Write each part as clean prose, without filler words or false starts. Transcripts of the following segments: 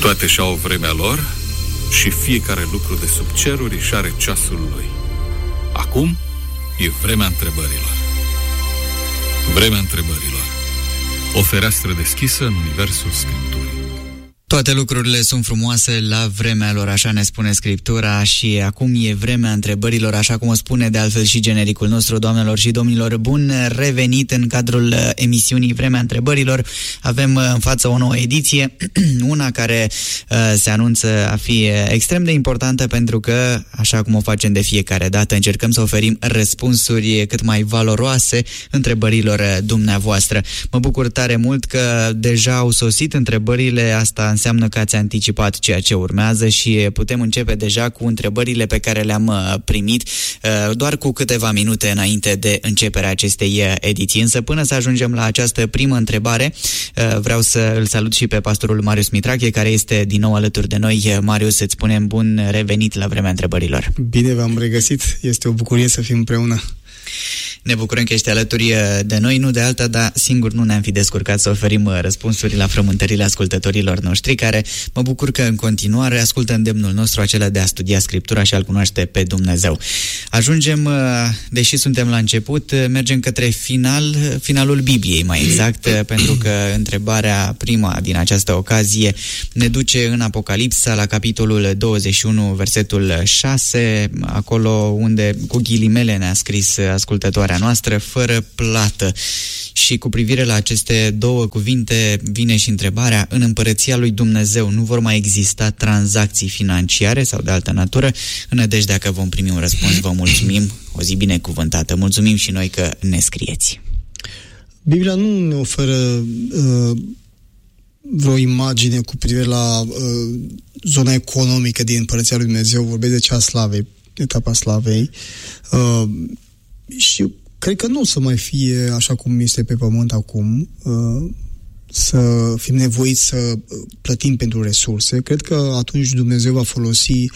Toate și-au vremea lor și fiecare lucru de sub ceruri își are ceasul lui. Acum e vremea întrebărilor. Vremea întrebărilor. O fereastră deschisă în universul Scripturii. Toate lucrurile sunt frumoase la vremea lor, așa ne spune Scriptura, și acum e vremea întrebărilor, așa cum o spune de altfel și genericul nostru. Doamnelor și domnilor, bun revenit în cadrul emisiunii Vremea întrebărilor. Avem în față o nouă ediție, una care se anunță a fi extrem de importantă, pentru că, așa cum o facem de fiecare dată, încercăm să oferim răspunsuri cât mai valoroase întrebărilor dumneavoastră. Mă bucur tare mult că deja au sosit întrebările. Asta înseamnă că ați anticipat ceea ce urmează și putem începe deja cu întrebările pe care le-am primit doar cu câteva minute înainte de începerea acestei ediții. Însă până să ajungem la această primă întrebare, vreau să îl salut și pe pastorul Marius Mitrache, care este din nou alături de noi. Marius, îți spunem bun revenit la Vremea întrebărilor. Bine v-am regăsit, este o bucurie să fim împreună. Ne bucurăm că ești alături de noi, nu de alta, dar singur nu ne-am fi descurcat să oferim răspunsuri la frământările ascultătorilor noștri, care mă bucur că în continuare ascultă îndemnul nostru, acela de a studia Scriptura și a-L cunoaște pe Dumnezeu. Ajungem, deși suntem la început, mergem către finalul Bibliei, mai exact, pentru că întrebarea prima din această ocazie ne duce în Apocalipsa, la capitolul 21, versetul 6, acolo unde, cu ghilimele, ne-a scris ascultătoarea noastră, fără plată. Și cu privire la aceste două cuvinte vine și întrebarea: în împărăția lui Dumnezeu nu vor mai exista tranzacții financiare sau de altă natură? În nădejdea că vom primi un răspuns, vă mulțumim. O zi binecuvântată. Mulțumim și noi că ne scrieți. Biblia nu ne oferă vreo imagine cu privire la zona economică din împărăția lui Dumnezeu. Vorbesc de cea slavei, etapa slavei. Și cred că nu o să mai fie așa cum este pe pământ acum, să fim nevoiți să plătim pentru resurse. Cred că atunci Dumnezeu va folosi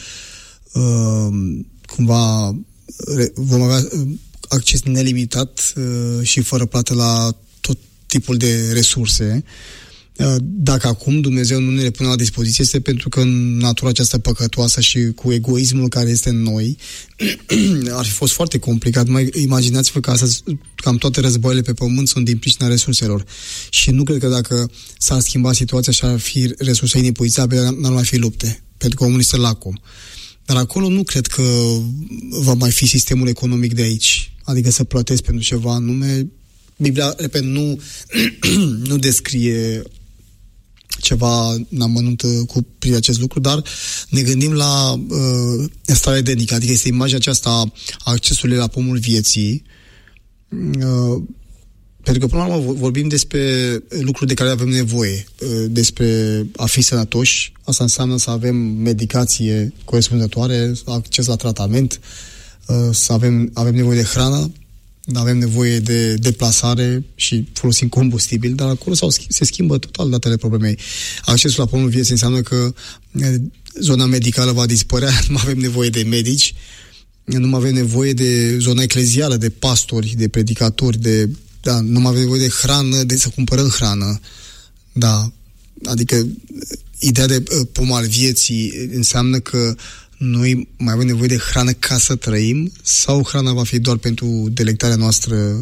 cumva, vom avea acces nelimitat și fără plată la tot tipul de resurse. Dacă acum Dumnezeu nu ne le pune la dispoziție, este pentru că în natura aceasta păcătoasă și cu egoismul care este în noi, ar fi fost foarte complicat. Mai imaginați-vă că astăzi cam toate războaiele pe pământ sunt din pricina resurselor. Și nu cred că dacă s-ar schimba situația și ar fi resurse inepuizabile, n-ar mai fi lupte, pentru că omul este lacom. Dar acolo nu cred că va mai fi sistemul economic de aici. Adică să plătesc pentru ceva anume. Biblia, repet, nu descrie ceva în amănunt cu privire acest lucru, dar ne gândim la starea edenică, adică este imaginea aceasta a accesului la pomul vieții, pentru că până la urmă vorbim despre lucruri de care avem nevoie, despre a fi sănătoși. Asta înseamnă să avem medicație corespunzătoare, acces la tratament, să avem nevoie de hrană, avem nevoie de deplasare și folosim combustibil, dar acolo se schimbă total datele problemei. Accesul la pomul vieții înseamnă că zona medicală va dispărea, nu mai avem nevoie de medici, nu mai avem nevoie de zona eclezială, de pastori, de predicatori, nu mai avem nevoie de hrană, de să cumpărăm hrană. Da, adică ideea de pom al vieții înseamnă că noi mai avem nevoie de hrană ca să trăim, sau hrana va fi doar pentru delectarea noastră?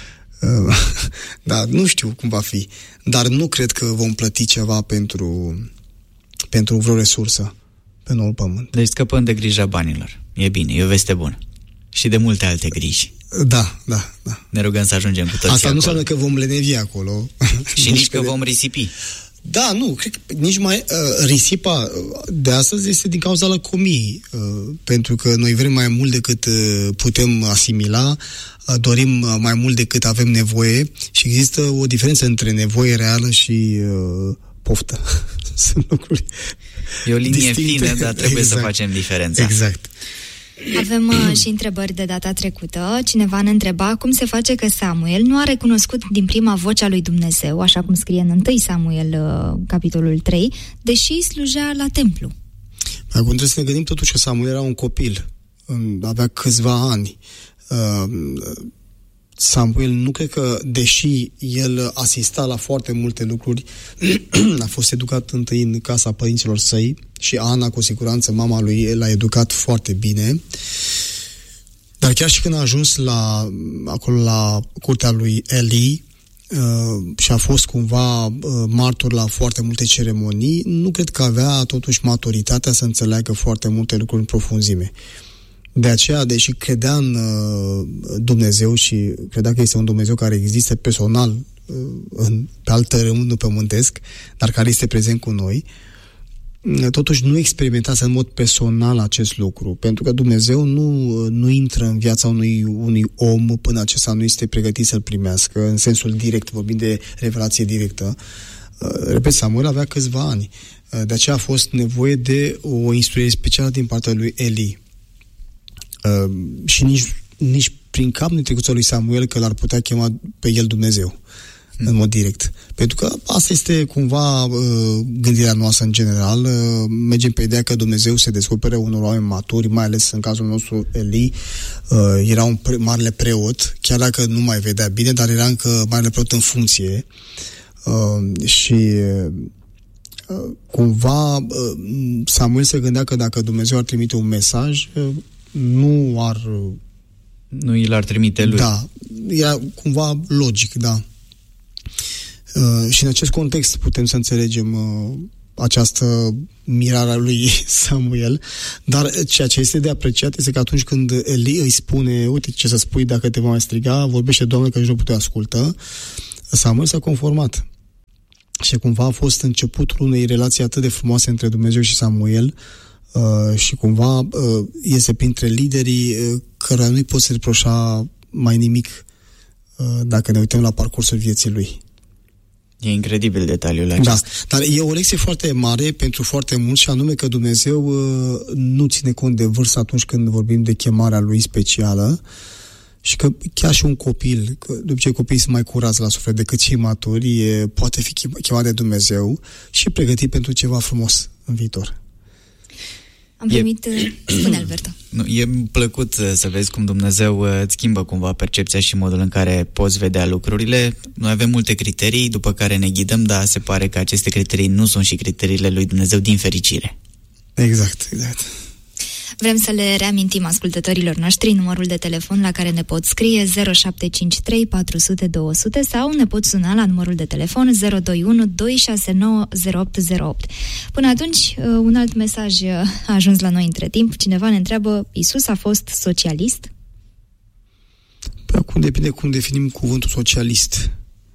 Da, nu știu cum va fi. Dar nu cred că vom plăti ceva pentru vreo resursă pe noul pământ. Deci scăpăm de grija banilor. E bine, e o veste bună. Și de multe alte griji. Da. Ne rugăm să ajungem cu toții Asta acolo. nu înseamnă că vom lenevi acolo. Și nici că vom risipi. Da, nu, cred că nici mai risipa de astăzi este din cauza lăcomiei, pentru că noi vrem mai mult decât putem asimila, dorim mai mult decât avem nevoie și există o diferență între nevoie reală și poftă. Sunt lucruri e o linie distincte. fină, dar trebuie să facem diferența. Exact. Avem și întrebări de data trecută. Cineva ne întreba cum se face că Samuel nu a recunoscut din prima vocea lui Dumnezeu, așa cum scrie în 1 Samuel, capitolul 3, deși slujea la templu. Acum trebuie să ne gândim totuși că Samuel era un copil, avea câțiva ani. Samuel, nu cred că, deși el asista la foarte multe lucruri, a fost educat întâi în casa părinților săi și Ana, cu siguranță, mama lui, l-a educat foarte bine. Dar chiar și când a ajuns acolo la curtea lui Eli și a fost cumva martor la foarte multe ceremonii, nu cred că avea totuși maturitatea să înțeleagă foarte multe lucruri în profunzime. De aceea, deși credea în Dumnezeu și credea că este un Dumnezeu care există personal pe alt tărâmul pământesc, dar care este prezent cu noi, totuși nu experimentați în mod personal acest lucru, pentru că Dumnezeu nu intră în viața unui om până acesta nu este pregătit să-l primească, în sensul direct, vorbind de revelație directă. Repet, Samuel avea câțiva ani, de aceea a fost nevoie de o instruire specială din partea lui Eli. Și nici prin cap nu trecuța lui Samuel că l-ar putea chema pe el Dumnezeu în mod direct. Pentru că asta este cumva gândirea noastră în general. Mergem pe ideea că Dumnezeu se descoperă unor oameni maturi, mai ales în cazul nostru Eli era un marele preot, chiar dacă nu mai vedea bine, dar era încă marele preot în funcție și cumva Samuel se gândea că dacă Dumnezeu ar trimite un mesaj, nu i l-ar trimite lui. Da, era cumva logic, da. Și în acest context putem să înțelegem această mirare a lui Samuel, dar ceea ce este de apreciat este că atunci când Eli îi spune, uite ce să spui dacă te va mai striga, vorbește Doamne că nici nu putea asculta, Samuel s-a conformat. Și cumva a fost începutul unei relații atât de frumoase între Dumnezeu și Samuel, și cumva este printre liderii cărora nu-i poți reproșa mai nimic dacă ne uităm la parcursul vieții lui. E incredibil detaliul acesta. Da, dar e o lecție foarte mare pentru foarte mulți, și anume că Dumnezeu nu ține cont de vârstă atunci când vorbim de chemarea lui specială, și că chiar și un copil, că de obicei copiii sunt mai curați la suflet decât cei maturi, poate fi chemat de Dumnezeu și pregătit pentru ceva frumos în viitor. Am primit... Spune, Alberto. E plăcut să vezi cum Dumnezeu îți schimbă cumva percepția și modul în care poți vedea lucrurile. Noi avem multe criterii după care ne ghidăm, dar se pare că aceste criterii nu sunt și criteriile lui Dumnezeu, din fericire. Exact. Vrem să le reamintim ascultătorilor noștri numărul de telefon la care ne pot scrie 0753 400 200 sau ne pot suna la numărul de telefon 021 269 0808. Până atunci, un alt mesaj a ajuns la noi între timp. Cineva ne întreabă, Iisus a fost socialist? Păi acum depinde cum definim cuvântul socialist.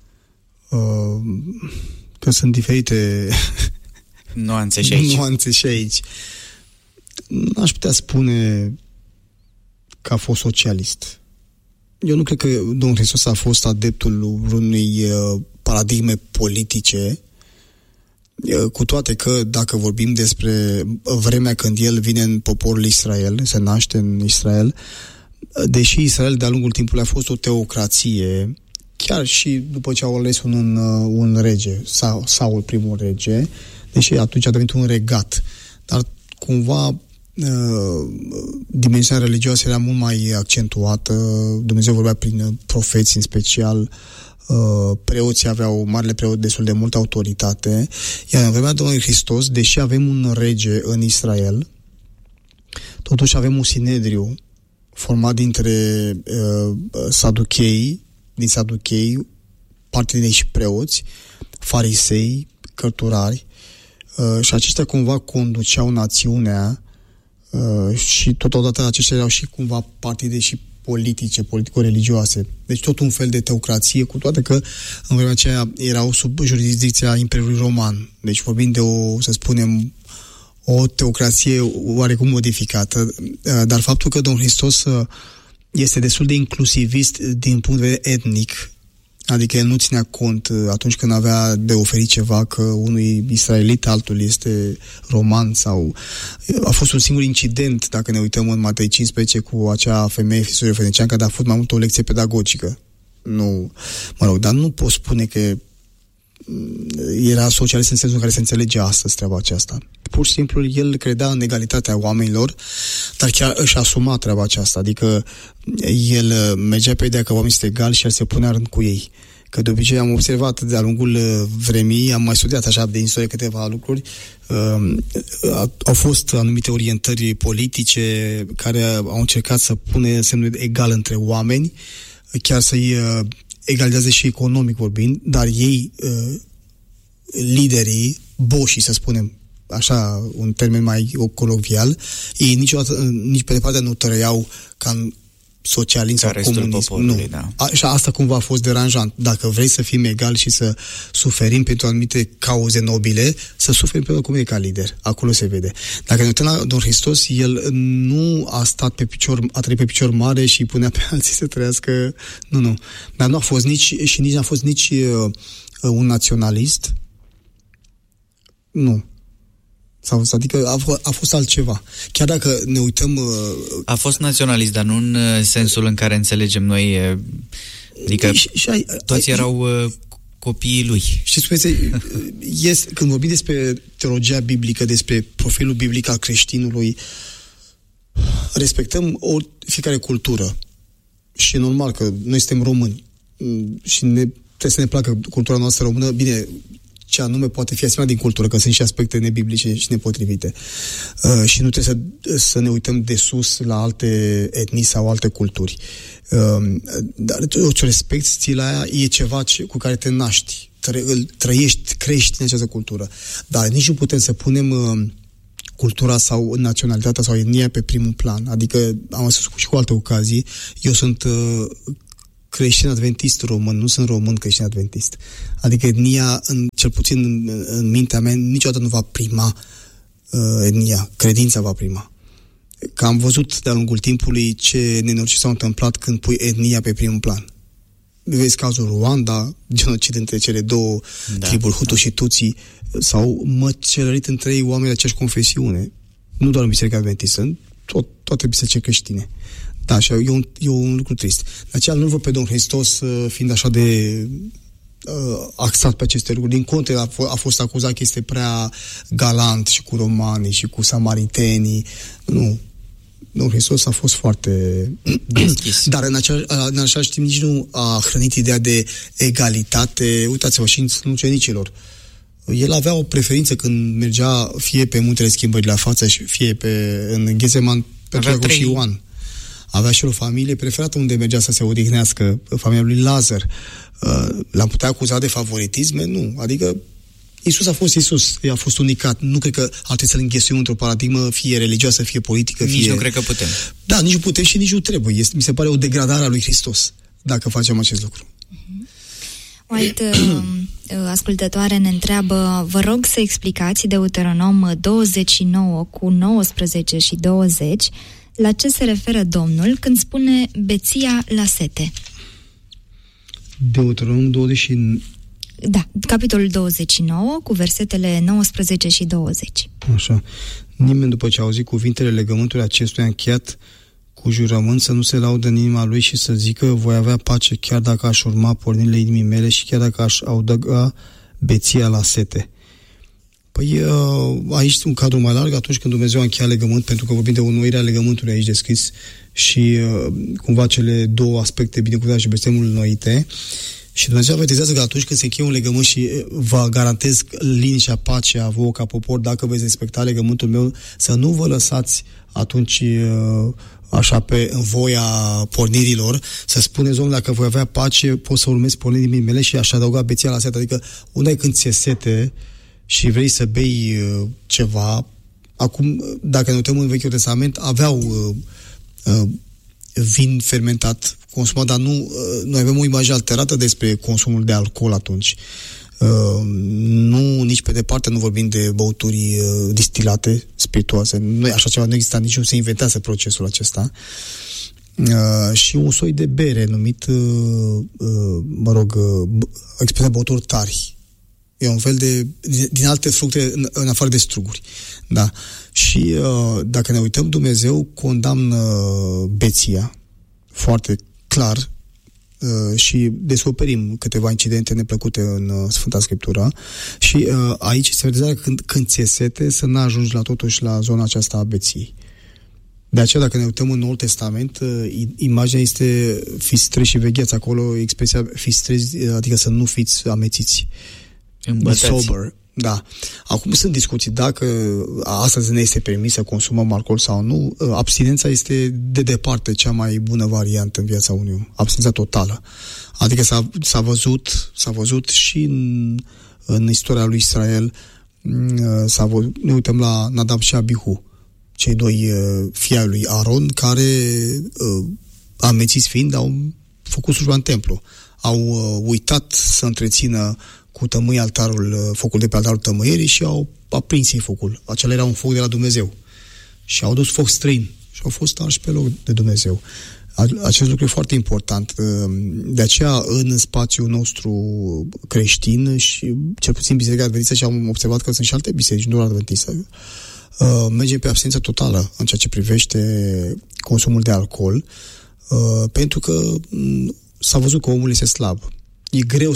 Că sunt diferite nuanțe și aici. N-aș putea spune că a fost socialist. Eu nu cred că Domnul Hristos a fost adeptul unei paradigme politice, cu toate că, dacă vorbim despre vremea când el vine în poporul Israel, se naște în Israel, deși Israel de-a lungul timpului a fost o teocrație, chiar și după ce au ales un rege, Saul primul rege, deși atunci a devenit un regat, dar cumva dimensiunea religioasă era mult mai accentuată. Dumnezeu vorbea prin profeți în special, preoții aveau, marele preot, destul de multă autoritate, iar în vremea Domnului Hristos, deși avem un rege în Israel, totuși avem un sinedriu format dintre din saduchei, partidei și preoți, farisei, cărturari, și aceștia cumva conduceau națiunea, și totodată aceștia erau și cumva partide și politice, politico-religioase. Deci tot un fel de teocrație, cu toate că în vremea aceea erau sub jurisdicția Imperiului Roman. Deci vorbim de o teocrație oarecum modificată, dar faptul că Domnul Hristos este destul de inclusivist din punct de vedere etnic, adică el nu ținea cont atunci când avea de oferit ceva că unui israelit, altul este roman, sau a fost un singur incident, dacă ne uităm în Matei 15, cu acea femeie feneceancă, dar a fost mai mult o lecție pedagogică. Nu, dar nu pot spune că era socialist în sensul în care se înțelege astăzi treaba aceasta. Pur și simplu, el credea în egalitatea oamenilor, dar chiar își asuma treaba aceasta. Adică el mergea pe ideea că oamenii sunt egali și el se punea rând cu ei. Că de obicei am observat de-a lungul vremii, am mai studiat așa de istorie câteva lucruri, au fost anumite orientări politice care au încercat să pune semnul egal între oameni, chiar să-i egalizează și economic vorbind, dar ei, liderii, boșii, să spunem, așa, un termen mai colocvial, ei niciodată, nici pe departe nu trăiau ca în socialism sau comunism. Nu. Da. Și asta cumva a fost deranjant. Dacă vrei să fim egali și să suferim pentru anumite cauze nobile, să suferim pentru cum e ca lider. Acolo se vede. Dacă ne uităm la Domnul Hristos, el nu a stat pe picior, a trăit pe picior mare și punea pe alții să trăiască. Nu. Dar nu a fost nici n-a fost nici un naționalist. Nu. Adică a fost altceva. Chiar dacă ne uităm... A fost naționalist, dar nu în sensul în care înțelegem noi, adică toți erau copiii lui. Știți, când vorbim despre teologia biblică, despre profilul biblic al creștinului, respectăm fiecare cultură. Și e normal că noi suntem români și trebuie să ne placă cultura noastră română. Bine, ce anume poate fi asemenea din cultură, că sunt și aspecte nebiblice și nepotrivite. Și nu trebuie să ne uităm de sus la alte etnii sau alte culturi. Dar îți respecti, stila aia, e ceva cu care te naști, trăiești, crești în această cultură. Dar nici nu putem să punem cultura sau naționalitatea sau etnia pe primul plan. Adică, am spus și cu alte ocazii, eu sunt creștin adventist român, nu sunt român creștin adventist. Adică etnia, cel puțin în mintea mea, niciodată nu va prima etnia. Credința va prima. Că am văzut de-a lungul timpului ce nenorociri s-au întâmplat când pui etnia pe primul plan. Vezi cazul Rwanda, genocid între cele două triburi, Hutu și Tutsi, sau măcelărit între ei oameni de aceeași confesiune. Nu doar în Biserica Adventistă, toate bisericile creștine. Da, și e un lucru trist. De aceea nu văd pe Domnul Hristos fiind așa de axat pe aceste lucruri. Din contră, a fost acuzat că este prea galant și cu romanii și cu samaritenii. Nu. Domnul Hristos a fost foarte deschis. Dar în același timp nici nu a hrănit ideea de egalitate. Uitați-vă și în ucenicilor. El avea o preferință când mergea fie pe muntele Schimbării la față, fie în Ghezeman pentru Iacov și Ioan. Avea și o familie preferată unde mergea să se odihnească, familia lui Lazar. L-am putea acuza de favoritisme? Nu. Adică Iisus a fost Iisus, a fost unicat. Nu cred că ar trebui să-l înghesuim într-o paradigmă fie religioasă, fie politică, nici nu cred că putem. Da, nici nu putem și nici nu trebuie. Mi se pare o degradare a lui Hristos dacă facem acest lucru. O altă ascultătoare ne întreabă, vă rog să explicați Deuteronom 29 cu 19 și 20 la ce se referă Domnul când spune beția la sete. Deuteronom 20. Da, capitolul 29 cu versetele 19 și 20. Așa. Nimeni după ce a auzit cuvintele legământului acestuia încheiat cu jurământ să nu se laudă în inima lui și să zică voi avea pace chiar dacă aș urma pornirile inimii mele și chiar dacă aș adăuga beția la sete. Păi aici un cadru mai larg atunci când Dumnezeu a încheiat legământ, pentru că vorbim de înnoirea legământului aici descris și cumva cele două aspecte, binecuvântarea și blestemul înnoite. Și Dumnezeu avertizează că atunci când se încheie un legământ și vă garantez liniștea, pacea vouă ca popor, dacă veți respecta legământul meu, să nu vă lăsați atunci așa în voia pornirilor, să spuneți, Domnule, dacă voi avea pace, pot să urmez pornirile mele și aș adăuga beția la sete. Adică unde ai când ți-e sete și vrei să bei ceva, acum, dacă ne uităm în Vechiul Testament, aveau vin fermentat, consumat, dar noi avem o imagine alterată despre consumul de alcool atunci. Nu, nici pe departe nu vorbim de băuturi distilate, spirituoase. Așa ceva nu exista, nici nu se inventează procesul acesta. Și un soi de bere numit, expresia băuturi tari. E un fel de din alte fructe în afară de struguri. Da. Și dacă ne uităm, Dumnezeu condamnă beția foarte clar și descoperim câteva incidente neplăcute în Sfânta Scriptură și aici se vedează că când ți-e sete să n-ajungi totuși la zona aceasta a beției. De aceea, dacă ne uităm în Noul Testament, imaginea este fiți treji și vegheați. Acolo expresia fiți treji, adică să nu fiți amețiți. Sober. Da. Acum sunt discuții dacă astăzi ne este permis să consumăm alcool sau nu. Abstinența este de departe cea mai bună variantă în viața unui. Abstinența totală. Adică s-a văzut și în istoria lui Israel. Ne uităm la Nadab și Abihu, cei doi fii ai lui Aron, care amețiți fiind au făcut slujba în templu. Au uitat să întrețină cu tămâi focul de pe altarul tămâierii și au aprins ei focul. Acela era un foc de la Dumnezeu. Și au dus foc străin și au fost arși pe loc de Dumnezeu. Acest lucru e foarte important. De aceea, în spațiul nostru creștin și cel puțin Biserica Adventistă, și am observat că sunt și alte biserici, nu doar Adventistă, mergem pe absență totală în ceea ce privește consumul de alcool, pentru că s-a văzut că omul este slab. E greu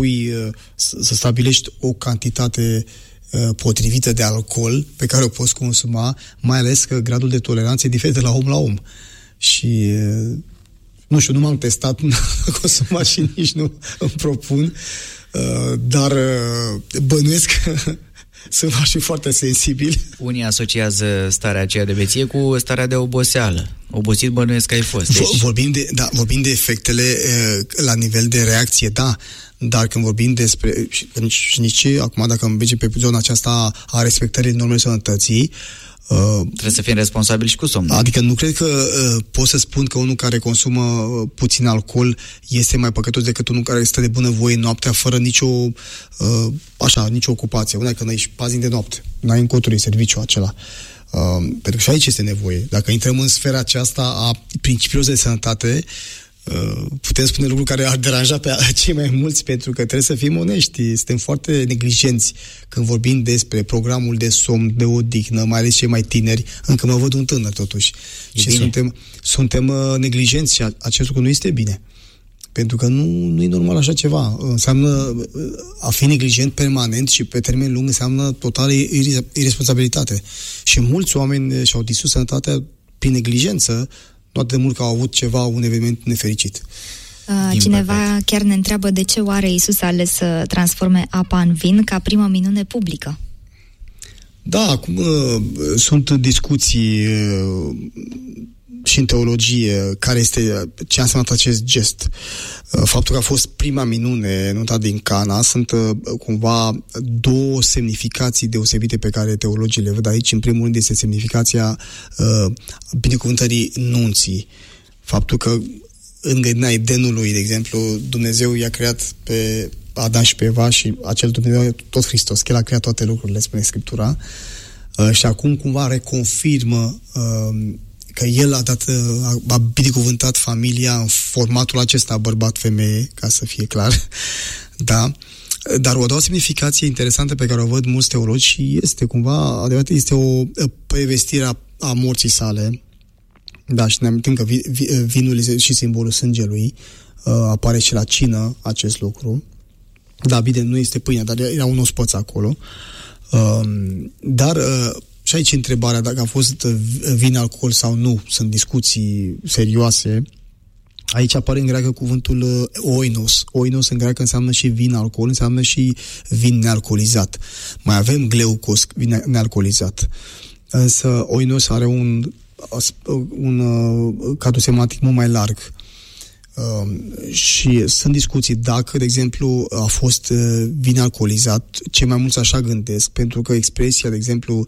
să stabilești o cantitate potrivită de alcool pe care o poți consuma, mai ales că gradul de toleranță e diferit de la om la om. Și nu știu, nu m-am testat, nu am consumat și nici nu îmi propun, dar bănuiesc că sunt și foarte sensibili. Unii asociază starea aceea de beție cu starea de oboseală. Obosit bănuiesc că ai fost. Deci... Vorbim de efectele la nivel de reacție, da. Dar când vorbim despre... Nici acum, dacă mergem pe zona aceasta a respectării normelor sănătății, trebuie să fim responsabili și cu somnul. Adică nu cred că pot să spun că unul care consumă puțin alcool este mai păcătos decât unul care stă de bunăvoie noaptea fără nicio ocupație. Una e că n-ai paznic de noapte, n-ai încoturi serviciul acela. Pentru că și aici este nevoie. Dacă intrăm în sfera aceasta a principiilor de sănătate, putem spune lucruri care ar deranja pe cei mai mulți, pentru că trebuie să fim onești. Suntem foarte neglijenți când vorbim despre programul de somn, de odihnă, mai ales cei mai tineri. Încă mă văd un tânăr totuși. Și suntem neglijenți și acest lucru nu este bine. Pentru că nu e normal așa ceva. Înseamnă a fi neglijent permanent și pe termen lung înseamnă totală irresponsabilitate. Și mulți oameni și-au distrus sănătatea prin neglijență, nu atât de mult că au avut un eveniment nefericit. Cineva chiar ne întreabă de ce oare Iisus a ales să transforme apa în vin ca primă minune publică. Da, acum sunt discuții și în teologie ce a însemnat acest gest. Faptul că a fost prima minune notată din Cana, sunt cumva două semnificații deosebite pe care teologii le văd aici. În primul rând este semnificația binecuvântării nunții. Faptul că în grădina Edenului, de exemplu, Dumnezeu i-a creat pe Adam și pe Eva și acel Dumnezeu tot Hristos, că El a creat toate lucrurile, spune Scriptura, și acum cumva reconfirmă că El a binecuvântat familia în formatul acesta, bărbat-femeie, ca să fie clar, da? Dar o a doua semnificație interesantă pe care o văd mulți teologi și este cumva, adevărat, este o prevestire a morții sale, da, și ne amintim că vinul este și simbolul sângelui, apare și la cină acest lucru, da, bine, nu este pâinea, dar era un ospăț acolo, dar... Și aici întrebarea dacă a fost vin, alcool sau nu, sunt discuții serioase. Aici apare în greacă cuvântul oinos. Oinos în greacă înseamnă și vin, alcool, înseamnă și vin nealcoolizat. Mai avem gleukos, vin nealcoolizat. Însă oinos are un cadru semantic mult mai larg. Și sunt discuții dacă, de exemplu, a fost vin alcoolizat. Cei mai mulți așa gândesc, pentru că expresia, de exemplu,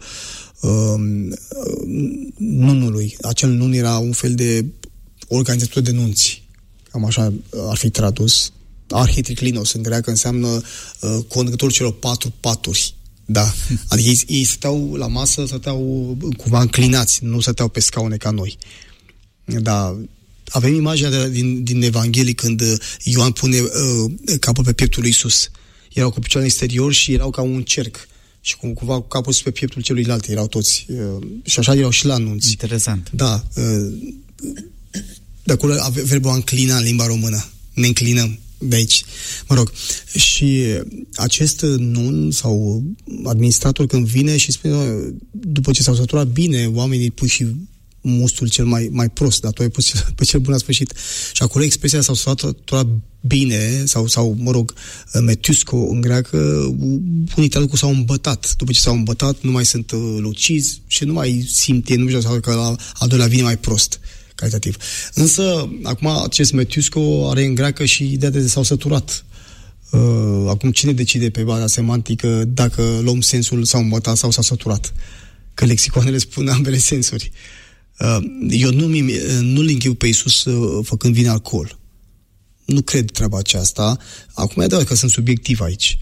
nunului, acel nun era un fel de organizator de nunți, cam așa ar fi tradus. Arhitriclinos în greacă înseamnă conducătorul celor 4 paturi, da? Adică ei stăteau la masă, stăteau cumva înclinați, nu stăteau pe scaune ca noi, da. Avem imaginea din Evanghelie când Ioan pune capul pe pieptul lui Iisus. Erau cu picioarele în exterior și erau ca un cerc. Și cumva capul pe pieptul celuilalt erau toți. Și așa erau și la anunți. Interesant. Da. De acolo verbul a înclina în limba română. ne înclinăm de aici. Mă rog, și acest nun sau administrator când vine și spune, după ce s-au săturat bine, oamenii pui și mustul cel mai prost, dar tu ai pus pe cel bun la sfârșit. Și acolo expresia s-au săturat bine, sau mă rog, metusco în greacă, unii traduc s-au îmbătat. După ce s-au îmbătat, nu mai sunt lucizi și nu mai simt ei, nu știu că al doilea vine mai prost calitativ. Însă, acum, acest metusco are în greacă și ideea de s-au săturat. Acum, cine decide pe baza semantică dacă luăm sensul s-au îmbătat sau s-au săturat? Că lexicoanele spun ambele sensuri. Eu nu-l închiu pe Iisus făcând vin alcool. Nu cred treaba aceasta. Acum e adevărat că sunt subiectiv aici.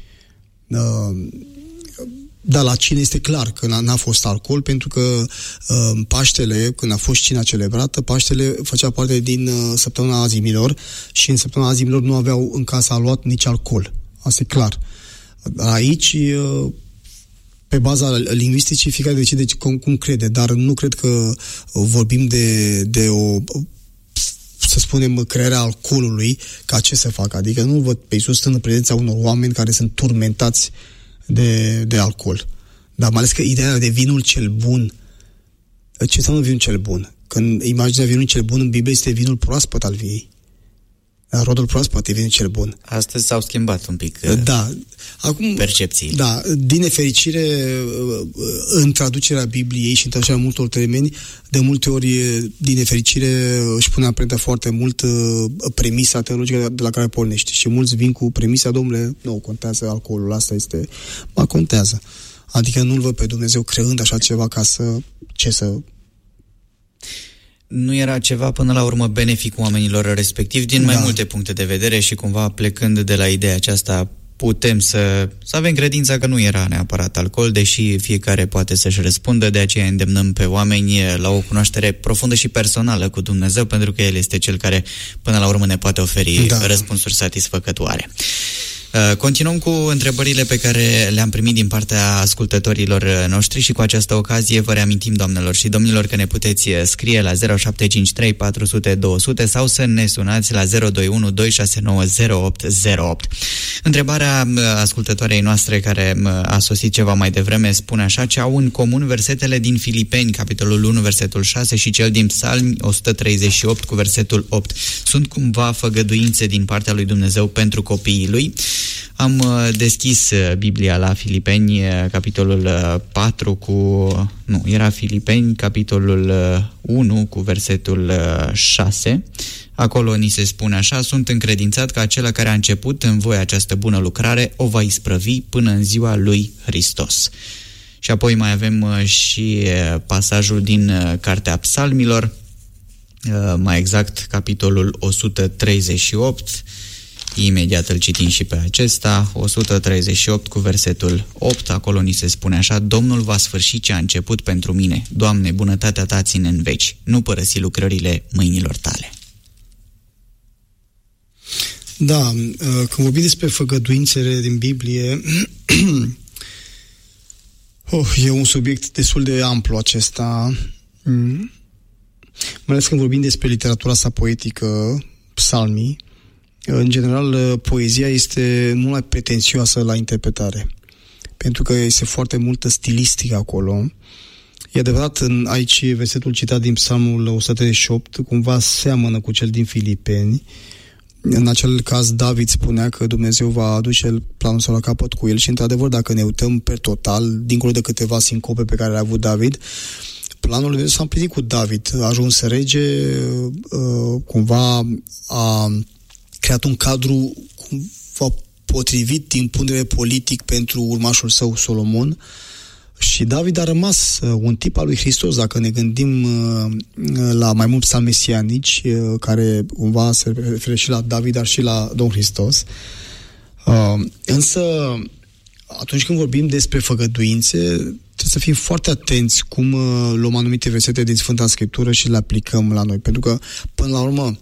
Dar la cină este clar că n-a fost alcool, pentru că Paștele, când a fost cina celebrată, Paștele făcea parte din săptămâna azimilor și în săptămâna azimilor nu aveau în casa luat nici alcool. Asta e clar. Aici, pe baza lingvisticii, fiecare decide cum crede, dar nu cred că vorbim de o, să spunem, crearea alcoolului ca ce să facă. Adică nu văd pe Iisus stând în prezența unor oameni care sunt turmentați de alcool. Dar mai ales că ideea de vinul cel bun, ce înseamnă vinul cel bun? Când imaginea vinului cel bun în Biblie este vinul proaspăt al viei. Rodul proaspăt e vinul cel bun. Astăzi s-au schimbat un pic percepții. Da, din nefericire, în traducerea Bibliei și în traducerea multor termeni, de multe ori, din nefericire, își pune amprenta foarte mult premisa teologică de la care pornește. Și mulți vin cu premisa, domnule, nu, contează alcoolul, asta este... Ba, contează. Adică nu-L văd pe Dumnezeu creând așa ceva ca să... Nu era ceva până la urmă benefic oamenilor respectiv din mai multe puncte de vedere și cumva plecând de la ideea aceasta putem să avem credința că nu era neapărat alcool, deși fiecare poate să-și răspundă, de aceea îndemnăm pe oameni la o cunoaștere profundă și personală cu Dumnezeu, pentru că El este Cel care până la urmă ne poate oferi răspunsuri satisfăcătoare. Continuăm cu întrebările pe care le-am primit din partea ascultătorilor noștri și cu această ocazie vă reamintim, doamnelor și domnilor, că ne puteți scrie la 0753 400 200 sau să ne sunați la 021 269 0808. Întrebarea ascultătoarei noastre care a sosit ceva mai devreme spune așa: ce au în comun versetele din Filipeni, capitolul 1, versetul 6 și cel din Psalmi 138 cu versetul 8? Sunt cumva făgăduințe din partea lui Dumnezeu pentru copiii lui? Am deschis Biblia la Filipeni, capitolul 4 era Filipeni, capitolul 1 cu versetul 6. Acolo ni se spune așa: sunt încredințat că acela care a început în voi această bună lucrare o va isprăvi până în ziua lui Hristos. Și apoi mai avem și pasajul din Cartea Psalmilor, mai exact capitolul 138. Imediat îl citim și pe acesta, 138 cu versetul 8, acolo ni se spune așa: Domnul va sfârși ce a început pentru mine. Doamne, bunătatea Ta ține în veci, nu părăsi lucrările mâinilor Tale. Da, când vorbim despre făgăduințele din Biblie, e un subiect destul de amplu acesta, mai ales când vorbim despre literatura asta poetică, psalmii. În general, poezia este mult mai pretențioasă la interpretare, pentru că este foarte multă stilistică acolo. E adevărat, aici versetul citat din Psalmul 138 cumva seamănă cu cel din Filipeni. În acel caz, David spunea că Dumnezeu va aduce planul său la capăt cu el și, într-adevăr, dacă ne uităm per total, dincolo de câteva sincope pe care le-a avut David, planul lui Dumnezeu s-a împlinit cu David. A ajuns rege, cumva a creat un cadru cumva potrivit din punct de vedere politic pentru urmașul său Solomon și David a rămas un tip al lui Hristos, dacă ne gândim la mai mulți psalmi mesianici care cumva se referă și la David, dar și la Domnul Hristos. Însă atunci când vorbim despre făgăduințe, trebuie să fim foarte atenți cum luăm anumite versete din Sfânta Scriptură și le aplicăm la noi, pentru că până la urmă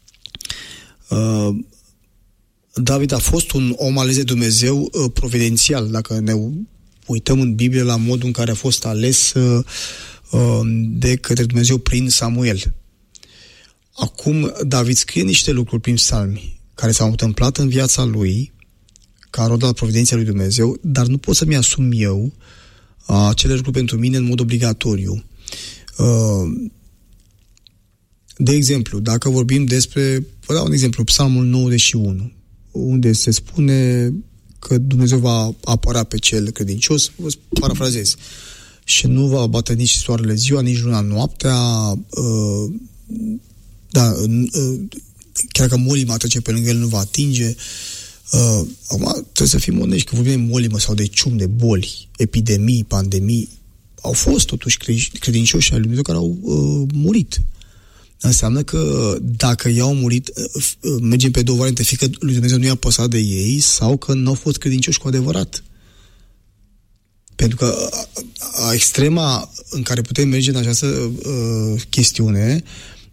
David a fost un om ales de Dumnezeu providențial. Dacă ne uităm în Biblie la modul în care a fost ales de către Dumnezeu prin Samuel. Acum David scrie niște lucruri prin psalmi care s-au întâmplat în viața lui, ca rod al providenței lui Dumnezeu, dar nu pot să-mi asum eu acele lucruri pentru mine în mod obligatoriu. De exemplu, dacă vorbim despre, vă dau un exemplu, Psalmul 91, unde se spune că Dumnezeu va apăra pe cel credincios, vă parafrazez, și nu va bate nici soarele ziua, nici luna noaptea, chiar că molima trece pe lângă el, nu va atinge. Acum trebuie să fim onești, că vorbim de molimă sau de cium, de boli, epidemii, pandemii, au fost totuși credincioși ai lui Dumnezeu care au murit. Înseamnă că dacă i-au murit, mergem pe două variante, fie că lui Dumnezeu nu i-a păsat de ei sau că nu au fost credincioși cu adevărat. Pentru că extrema în care putem merge în această chestiune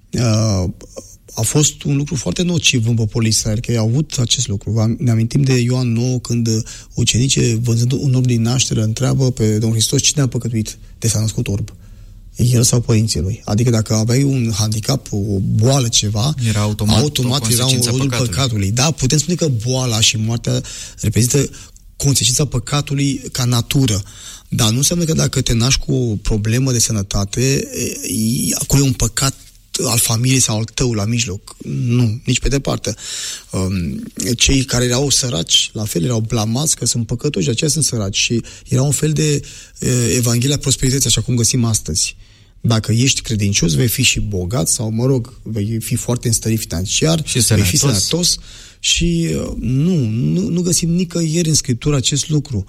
a fost un lucru foarte nociv în poporul Israel, că ei au avut acest lucru. Ne amintim de Ioan 9, când ucenicii, văzând un orb din naștere, întreabă pe Domnul Hristos cine a păcătuit de s-a născut orb. El sau părinții lui. Adică dacă aveai un handicap, o boală, ceva, era automat era un rodul păcatului. Da, putem spune că boala și moartea reprezintă consecința păcatului ca natură. Dar nu înseamnă că dacă te naști cu o problemă de sănătate, acolo e un păcat al familiei sau al tău la mijloc. Nu, nici pe departe. Cei care erau săraci, la fel, erau blamați că sunt păcătoși, de aceea sunt săraci. Și era un fel de Evanghelia prosperității, așa cum găsim astăzi. Dacă ești credincios, vei fi și bogat sau, vei fi foarte înstărit financiar, și vei fi sănătos. Și nu găsim nicăieri în Scriptură acest lucru.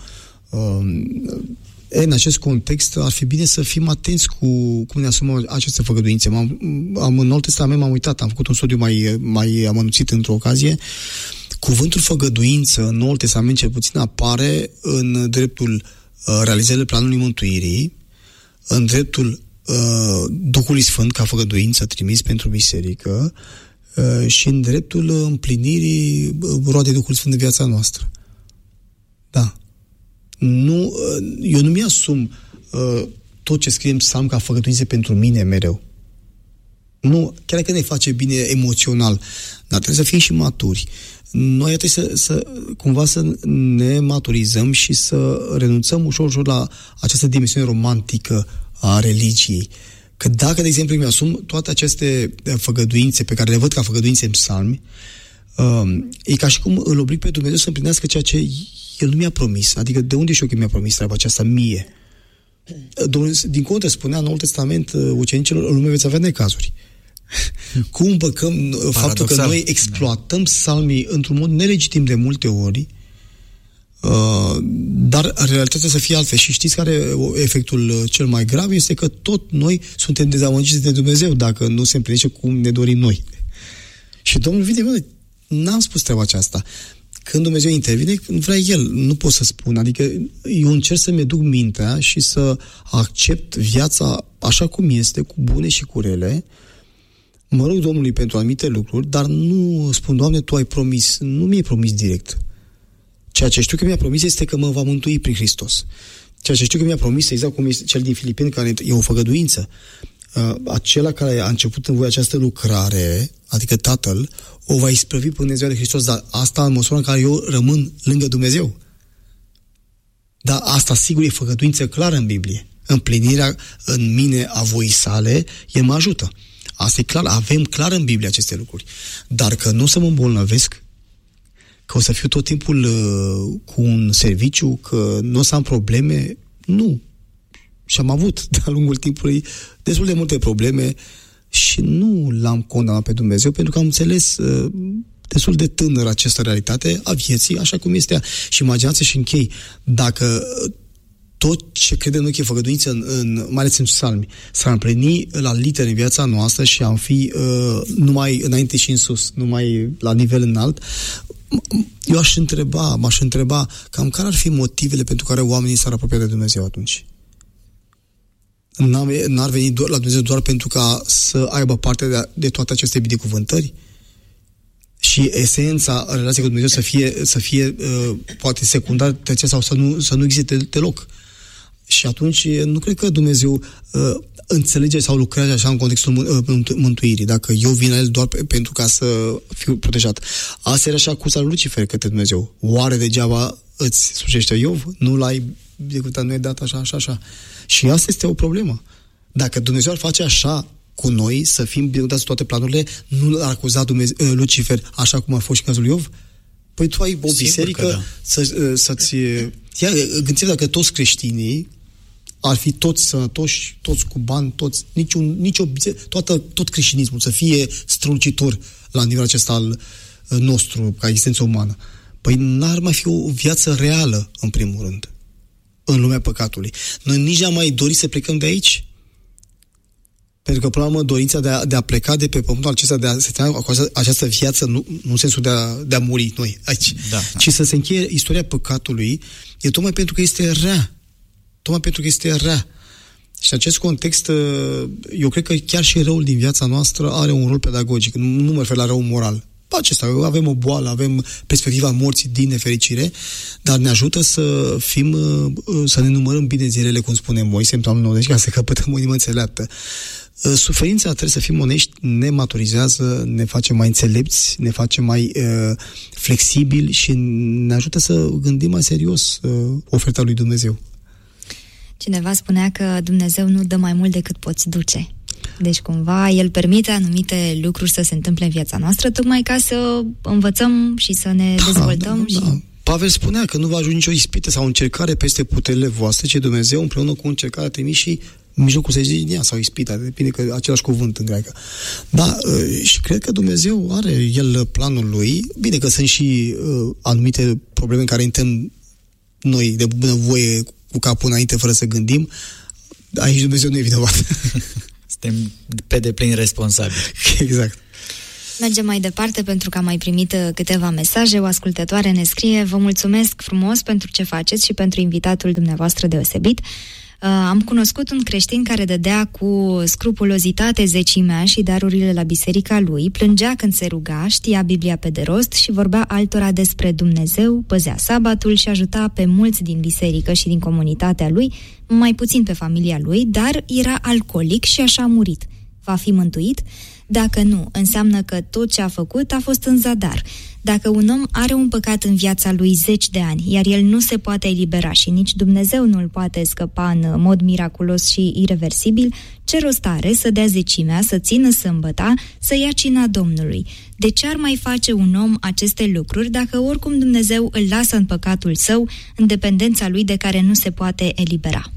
În acest context ar fi bine să fim atenți cu cum ne asumăm aceste făgăduințe. În Noul Testament m-am uitat, am făcut un studiu mai amănunțit într-o ocazie. Cuvântul făgăduință în Noul Testament cel puțin apare în dreptul realizării planului mântuirii, în dreptul Duhului Sfânt ca făgăduință trimis pentru biserică și în dreptul împlinirii roadei Duhului Sfânt în viața noastră. Da. Eu nu mi-asum tot ce scrie în psalm ca făgăduințe pentru mine mereu. Nu, chiar că ne face bine emoțional, dar trebuie să fim și maturi. Noi trebuie cumva să ne maturizăm și să renunțăm ușor la această dimensiune romantică a religiei. Că dacă, de exemplu, mi-asum toate aceste făgăduințe pe care le văd ca făgăduințe în psalmi, e ca și cum îl oblig pe Dumnezeu să împlinească ceea ce El nu mi-a promis. Adică de unde știu că mi-a promis treaba aceasta mie? Din contră, spunea în Noul Testament ucenicilor, în lume veți avea necazuri. Cum împăcăm faptul că noi exploatăm psalmii într-un mod nelegitim de multe ori, dar realitatea să fie altfel. Și știți care e efectul cel mai grav? Este că tot noi suntem dezamăgiți de Dumnezeu dacă nu se împlinește cum ne dorim noi. Și Domnul vine, n-am spus treaba aceasta. Când Dumnezeu intervine, vrea El, nu pot să spun. Adică eu încerc să-mi duc mintea și să accept viața așa cum este, cu bune și cu rele. Mă rog Domnului pentru anumite lucruri, dar nu spun, Doamne, Tu ai promis. Nu mi-ai promis direct. Ceea ce știu că mi-a promis este că mă va mântui prin Hristos. Ceea ce știu că mi-a promis, exact cum este cel din Filipeni, care e o făgăduință. Acela care a început în voi această lucrare, adică Tatăl, o va isprăvi până în ziua de Hristos, dar asta în măsura în care eu rămân lângă Dumnezeu. Dar asta sigur e făgăduință clară în Biblie. Împlinirea în mine a voii sale, El mă ajută. Asta e clar, avem clar în Biblie aceste lucruri. Dar că nu o să mă îmbolnăvesc, că o să fiu tot timpul cu un serviciu, că nu o să am probleme, nu. Și am avut de-a lungul timpului destul de multe probleme și nu l-am condamnat pe Dumnezeu pentru că am înțeles destul de tânăr această realitate a vieții, așa cum este ea. Și imaginați și închei, dacă tot ce credem noi că e făgăduință, mai ales în psalmi, s-ar împlini la litere în viața noastră și am fi numai înainte și în sus, numai la nivel înalt, eu m-aș întreba cam care ar fi motivele pentru care oamenii s-ar apropia de Dumnezeu atunci. N-ar veni la Dumnezeu doar pentru ca să aibă parte de toate aceste binecuvântări? Și esența relației cu Dumnezeu să fie poate secundar sau să nu existe deloc. Și atunci nu cred că Dumnezeu înțelege sau lucrează așa în contextul mântuirii. Dacă eu vin la El doar pentru ca să fiu protejat. Asta era și acuza lui Lucifer către Dumnezeu. Oare degeaba îți slujește Iov? Nu l-ai binecuvintat, nu ai dat așa. Și asta este o problemă. Dacă Dumnezeu ar face așa cu noi, să fim binecuvântați toate planurile, nu l-ar acuza Lucifer așa cum a fost și cazul lui Iov? Păi tu ai o biserică să-ți... Gândiți-vă dacă toți creștinii ar fi toți sănătoși, toți cu bani, toți, nicio tot creștinismul să fie strălucitor la nivelul acesta al nostru, ca existență umană. Păi n-ar mai fi o viață reală, în primul rând, în lumea păcatului. Noi nici n-am mai dorit să plecăm de aici. Pentru că, până la urmă, dorința de a pleca de pe pământul acesta, de a se termina cu această viață, nu în sensul de a muri noi aici, ci să se încheie istoria păcatului, e tocmai pentru că este rea. Și în acest context, eu cred că chiar și răul din viața noastră are un rol pedagogic. Nu mă refer la rău moral. Acesta, avem o boală, avem perspectiva morții din nefericire, dar ne ajută să ne numărăm bine zilele, cum spune Moise, în Psalmul 90, ca să căpătăm o inimă înțeleaptă. Suferința, trebuie să fim onești, ne maturizează, ne face mai înțelepți, ne face mai flexibili și ne ajută să gândim mai serios oferta lui Dumnezeu. Cineva spunea că Dumnezeu nu dă mai mult decât poți duce. Deci, cumva, El permite anumite lucruri să se întâmple în viața noastră, tocmai ca să învățăm și să ne dezvoltăm. Da. Pavel spunea că nu va ajunge nicio ispită sau încercare peste puterile voastre, ci Dumnezeu împreună cu încercarea trimis și în mijlocul să zice din ea, sau ispita, depinde că același cuvânt în greacă. Da, și cred că Dumnezeu are El planul Lui, bine că sunt și anumite probleme în care intrăm noi de bunăvoie cu capul înainte fără să gândim, aici Dumnezeu nu e vinovat. Suntem pe deplin responsabili. Exact. Mergem mai departe pentru că am mai primit câteva mesaje. O ascultătoare ne scrie: vă mulțumesc frumos pentru ce faceți și pentru invitatul dumneavoastră deosebit. Am cunoscut un creștin care dădea cu scrupulozitate zecimea și darurile la biserica lui, plângea când se ruga, știa Biblia pe de rost și vorbea altora despre Dumnezeu, păzea sabatul și ajuta pe mulți din biserică și din comunitatea lui, mai puțin pe familia lui, dar era alcoolic și așa a murit. Va fi mântuit? Dacă nu, înseamnă că tot ce a făcut a fost în zadar. Dacă un om are un păcat în viața lui 10 de ani, iar el nu se poate elibera și nici Dumnezeu nu îl poate scăpa în mod miraculos și ireversibil, ce rost are să dea zecimea, să țină sâmbăta, să ia cina Domnului? De ce ar mai face un om aceste lucruri dacă oricum Dumnezeu îl lasă în păcatul său, în dependența lui de care nu se poate elibera?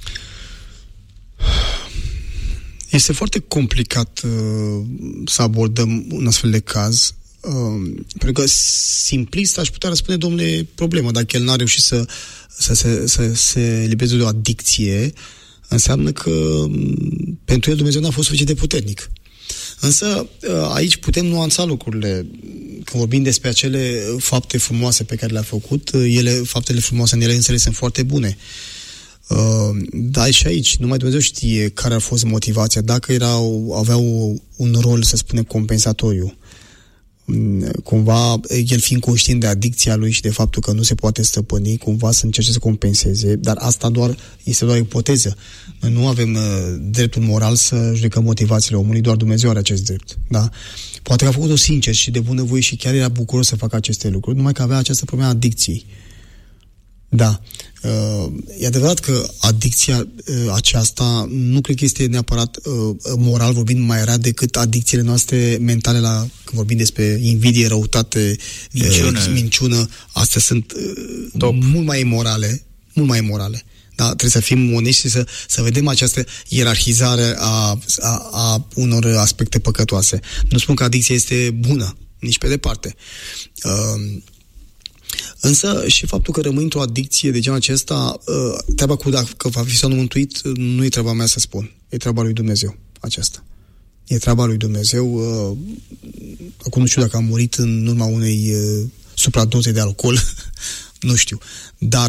Este foarte complicat să abordăm un astfel de caz, pentru că simplist aș putea răspunde, domnule, problemă. Dacă el n-a reușit să se elibereze de o adicție, înseamnă că pentru el Dumnezeu n-a fost suficient de puternic. Însă aici putem nuanța lucrurile. Când vorbim despre acele fapte frumoase pe care le-a făcut, faptele frumoase în ele însele sunt foarte bune. Dar și aici, numai Dumnezeu știe care a fost motivația, dacă aveau un rol, să spunem, compensatoriu. Cumva, el fiind conștient de adicția lui și de faptul că nu se poate stăpâni, cumva să încerce să compenseze, dar asta este doar ipoteză. Noi nu avem dreptul moral să judecăm motivațiile omului, doar Dumnezeu are acest drept. Da? Poate că a făcut-o sincer și de bunăvoie și chiar era bucuros să facă aceste lucruri, numai că avea această problemă a adicției. Da. E adevărat că adicția aceasta nu cred că este neapărat moral vorbind mai rea decât adicțiile noastre mentale când vorbim despre invidie, răutate, minciună. Astea sunt mult mai imorale. Da? Trebuie să fim onești și să vedem această ierarhizare a unor aspecte păcătoase. Nu spun că adicția este bună, nici pe departe. Însă și faptul că rămâi într-o adicție de genul acesta, treaba cu dacă va fi sau nu mântuit, nu e treaba mea să spun. E treaba lui Dumnezeu aceasta. E treaba lui Dumnezeu. Acum nu știu dacă a murit în urma unei supradoze de alcool, nu știu. Dar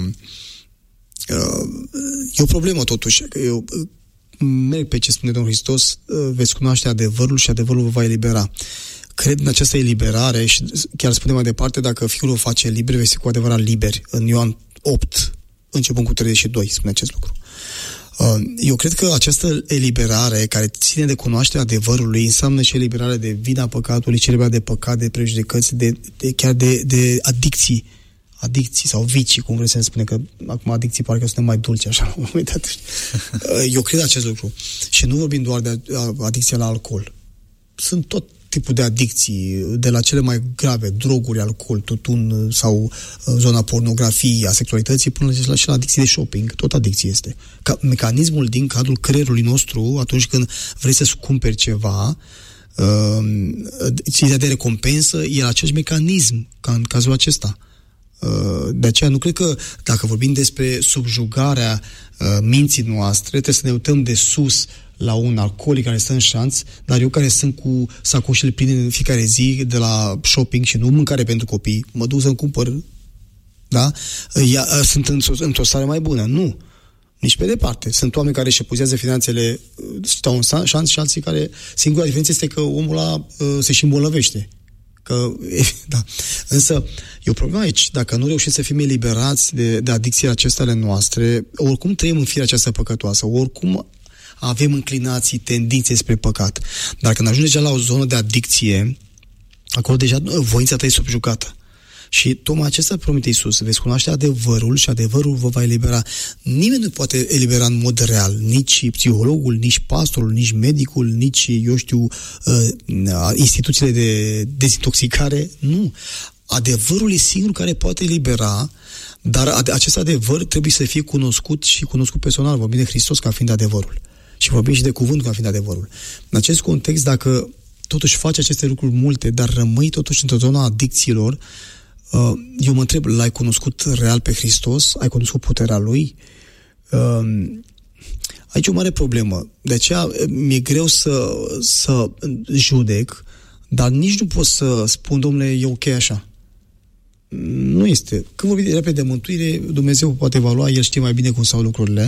e o problemă totuși. Eu merg pe ce spune Domnul Hristos, veți cunoaște adevărul și adevărul vă va elibera. Cred în această eliberare și chiar spune mai departe, dacă Fiul o face liber, veți fi cu adevărat liberi. În Ioan 8, începând cu 32, spune acest lucru. Eu cred că această eliberare care ține de cunoașterea adevărului înseamnă și eliberarea de vina păcatului, eliberarea de păcat, de prejudecăți, chiar de adicții sau vicii, cum vreți să ne spune, că acum adicții parcă sunt mai dulci, așa. Eu cred acest lucru. Și nu vorbim doar de adicția la alcool. Sunt tot tipul de adicții, de la cele mai grave, droguri, alcool, tutun sau zona pornografiei, a sexualității, până și la adicții de shopping. Tot adicție este. Ca mecanismul din cadrul creierului nostru, atunci când vrei să-ți cumperi ceva, ideea de recompensă e același mecanism, ca în cazul acesta. De aceea nu cred că, dacă vorbim despre subjugarea minții noastre, trebuie să ne uităm de sus la un alcoolic care stă în șanț, dar eu care sunt cu sacoșele pline în fiecare zi de la shopping și nu mâncare pentru copii, mă duc să-mi cumpăr, da? Sunt într-o stare mai bună. Nu. Nici pe departe. Sunt oameni care își epuizează finanțele, stau în șanț și alții care... Singura diferență este că omul ăla se și îmbolnăvește. Da. Însă, e o problemă aici. Dacă nu reușim să fim eliberați de adicțiile acestea ale noastre, oricum trăim în firea aceasta păcătoasă, oricum avem inclinații, tendințe spre păcat. Dar când ajungi la o zonă de adicție, acolo deja voința ta e subjugată. Și tocmai acesta promite Iisus. Veți cunoaște adevărul și adevărul vă va elibera. Nimeni nu poate elibera în mod real. Nici psihologul, nici pastorul, nici medicul, nici, eu știu, instituțiile de dezintoxicare. Nu. Adevărul e singurul care poate elibera, dar acest adevăr trebuie să fie cunoscut și cunoscut personal. Vorbim de Hristos ca fiind adevărul. Și vorbim și de cuvântul ca fiind adevărul. În acest context, dacă totuși faci aceste lucruri multe, dar rămâi totuși într-o zonă a adicțiilor, eu mă întreb, l-ai cunoscut real pe Hristos? Ai cunoscut puterea Lui? Aici e o mare problemă. De aceea mi-e greu să judec, dar nici nu pot să spun, domnule, e ok așa. Nu este. Când vorbim repede de mântuire, Dumnezeu poate evalua, El știe mai bine cum stau lucrurile,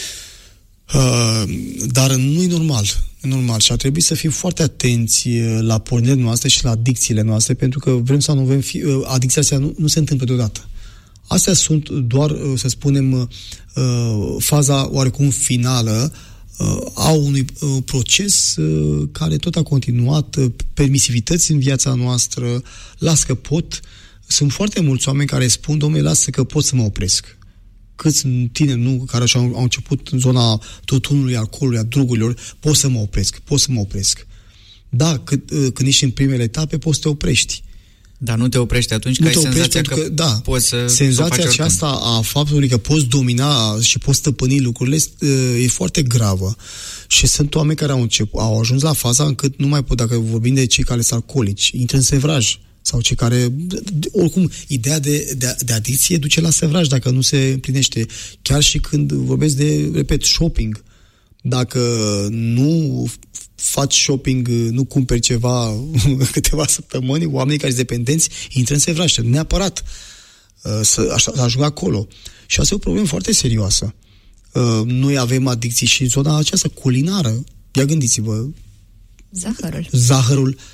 dar nu e normal. Și ar trebui să fim foarte atenți la pornirile noastre și la adicțiile noastre, pentru că vrem sau nu vrem, adicția astea nu se întâmplă deodată. Astea sunt doar, să spunem, faza oarecum finală a unui proces care tot a continuat, permisivități în viața noastră, las că pot. Sunt foarte mulți oameni care spun, dom'le, lasă că pot să mă opresc. Câți tineri care au început în zona tutunului, alcoolului, a drogurilor, pot să mă opresc. Da, când ești în primele etape, poți să te oprești. Dar nu te oprești atunci că ai senzația că da, poți să senzația aceasta a faptului că poți domina și poți stăpâni lucrurile e foarte gravă. Și sunt oameni care au ajuns la faza încât nu mai pot, dacă vorbim de cei care sunt alcoolici, intră în sevraj. Sau cei care, oricum, ideea de adicție duce la sevraj dacă nu se împlinește. Chiar și când vorbesc de, repet, shopping. Dacă nu faci shopping, nu cumperi ceva câteva săptămâni, oamenii care sunt dependenți intră în sevraj. Neapărat să ajungă acolo. Și asta e o problemă foarte serioasă. Noi avem adicții și în zona aceasta culinară. Ia gândiți-vă. Zahărul.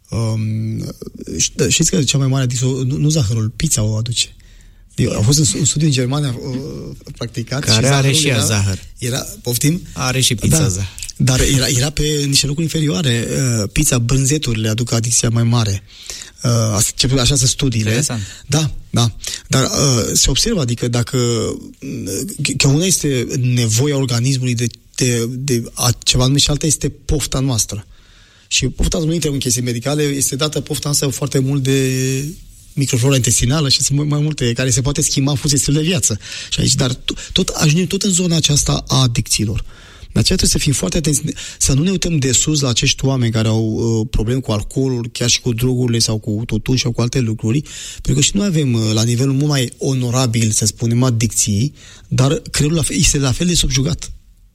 Știți că cea mai mare adicție, nu zahărul, pizza o aduce. A fost un studiu în Germania practicat. Care are și ea zahăr. Poftim? Are și pizza zahăr. Dar era pe niște locuri inferioare. Pizza, brânzeturile aduc adicția mai mare. Așa sunt studiile. Interesant. Da. Dar se observă, adică dacă că una este nevoia organismului de ceva anume și alta este pofta noastră. Și pofta nu intră în chestii medicale, este dată pofta asta foarte mult de microflora intestinală și sunt mai multe care se poate schimba în funcție de stil de viață. Și aici, dar ajungem tot în zona aceasta a adicțiilor. De aceea trebuie să fim foarte atenți, să nu ne uităm de sus la acești oameni care au probleme cu alcoolul, chiar și cu drogurile sau cu tutun sau cu alte lucruri, pentru că și noi avem la nivelul mult mai onorabil, să spunem, adicții, dar creierul este la fel de subjugat.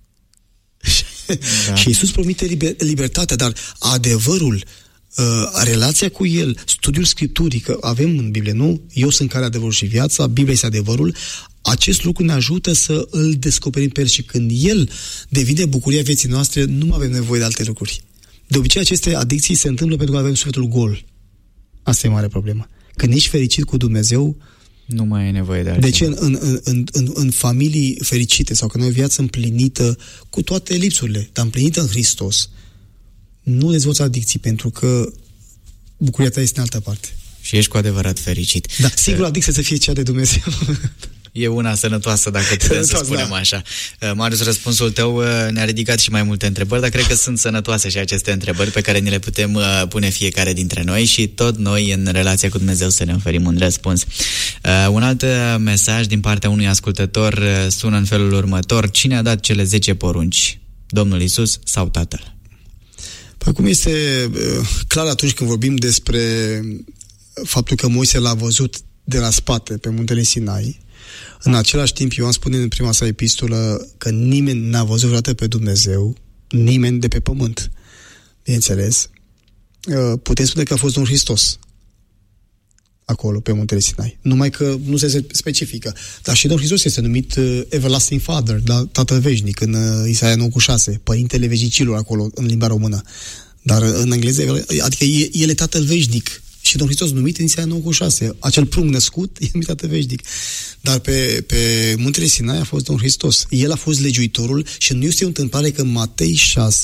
Da. Și Iisus promite libertatea, dar adevărul, relația cu El, studiul Scripturii, că avem în Biblie, nu? Eu sunt calea, adevărul și viața, Biblia este adevărul, acest lucru ne ajută să îl descoperim pe El și când El devine bucuria vieții noastre, nu mai avem nevoie de alte lucruri. De obicei, aceste adicții se întâmplă pentru că avem sufletul gol. Asta e mare problemă. Când ești fericit cu Dumnezeu, Nu mai ai nevoie de altceva. De ce în familii fericite sau când ai o viață împlinită cu toate lipsurile, dar împlinită în Hristos, nu dezvolți adicții pentru că bucuria ta este în altă parte. Și ești cu adevărat fericit. Da, sigur, adicția să fie cea de Dumnezeu. E una sănătoasă, dacă putem să spunem așa. Marius, răspunsul tău ne-a ridicat și mai multe întrebări, dar cred că sunt sănătoase și aceste întrebări pe care ni le putem pune fiecare dintre noi și tot noi, în relația cu Dumnezeu, să ne oferim un răspuns. Un alt mesaj din partea unui ascultător sună în felul următor: cine a dat cele 10 porunci? Domnul Iisus sau Tatăl? Acum este clar atunci când vorbim despre faptul că Moise l-a văzut de la spate pe muntele Sinai. În același timp, Ioan spune în prima sa epistolă că nimeni n-a văzut vreodată pe Dumnezeu, nimeni de pe pământ. Bineînțeles, putem spune că a fost Domnul Hristos acolo, pe muntele Sinai. Numai că nu se specifică. Dar și Domnul Hristos este numit Everlasting Father, da? Tatăl veșnic, în Isaia 9:6, Părintele veșnicilor acolo, în limba română. Dar în engleză, adică el e Tatăl veșnic. Și Domnul Hristos numit în Isaia 9:6. Acel prunc născut e numit Tatăl veșnic. Dar pe muntele Sinai a fost Domnul Hristos. El a fost legiuitorul și nu este o întâmplare că în Matei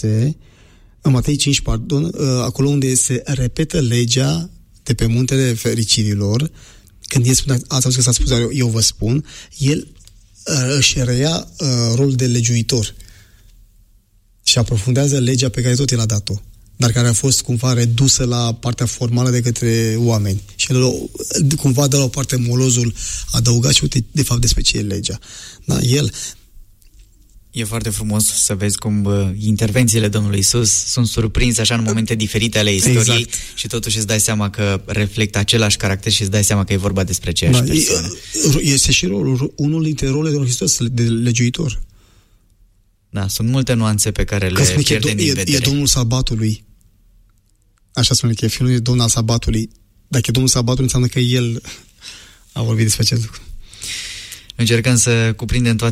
5, acolo unde se repetă legea de pe muntele fericirilor, când el spune, ați auzit că s-a spus, eu vă spun, el își reia rolul de legiuitor și aprofundează legea pe care tot el a dat-o, dar care a fost cumva redusă la partea formală de către oameni. Și el cumva de la o parte molozul adăugat și uite, de fapt, despre ce e legea. Da, el... E foarte frumos să vezi cum intervențiile Domnului Iisus sunt surprinse așa în momente diferite ale istoriei, exact. Și totuși îți dai seama că reflectă același caracter și îți dai seama că e vorba despre aceeași persoană. Este și unul dintre rolurile Domnului Hristos de legiuitor. Da, sunt multe nuanțe pe care le pierdem din vedere. E Domnul Sabatului. Așa spune că e Fiul lui Domnul al Sabatului. Dacă e Domnul Sabatului, înseamnă că El a vorbit despre acest lucru. Încercăm să cuprindem toate